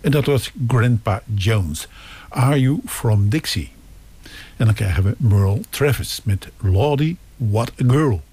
En dat was Grandpa Jones. Are You From Dixie? En dan krijgen we Merle Travis met Lordy, What a Girl.